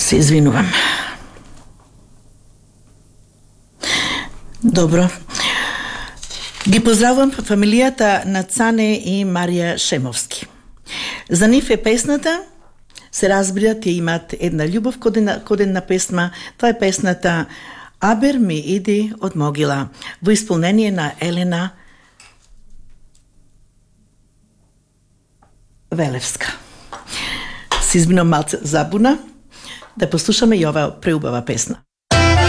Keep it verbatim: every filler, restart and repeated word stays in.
Се извинувам. Добро. Ги поздравувам фамилијата на Цане и Марија Шемовски. За нив е песната, се разбира, тие имаат една љубов код една песма, тоа е песната Абер ми иди од могила, во исполнение на Елена Велевска. Се извинувам малце забуна, да послушаме и ова преубава песна.